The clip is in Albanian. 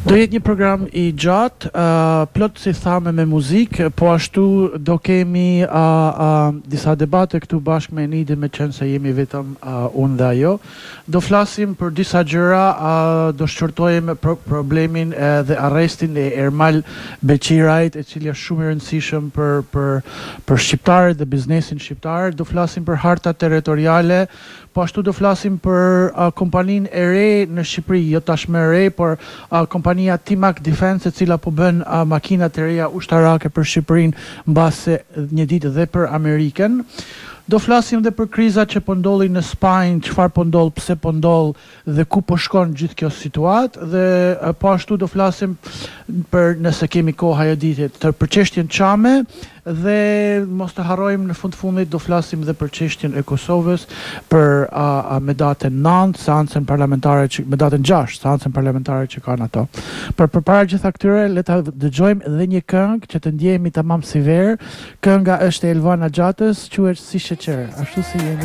Do jetë një program i gjatë, plot si thame me muzikë, po ashtu do kemi disa debate këtu bashkë me Enidin, me qenë se jemi vetëm unë dhe ajo. Do flasim për disa gjëra, do shqyrtojmë problemin dhe arrestin e Ermal Beqirajt, e cili është shumë i rëndësishëm për shqiptarët dhe biznesin shqiptar. Do flasim për harta territoriale, po ashtu do flasim për kompaninë e re në Shqipëri, jo tashmë e re, por kompania Timac Defense, e cila po bën makinat e reja ushtarake për Shqipërinë, mbase një ditë dhe për Amerikën. Do flasim dhe për krizat që po ndolli në Spanjë, çfarë po ndodh, pse po ndodh dhe ku po shkon gjithë kjo situatë, dhe po ashtu do flasim për, nëse kemi kohë ajo ditë, për çështjen Çame, dhe mos të harrojmë në fundit do flasim dhe për çështjen e Kosovës, për me datën 9, seancën parlamentare me datën 6, seancën parlamentare që kanë ato. Përpara gjitha këtyre, le ta dëgjojmë edhe një këngë që të ndjehemi tamam si verë. Kënga është e Elvana Gjatës, quhet Si Sheqer, ashtu si jemi.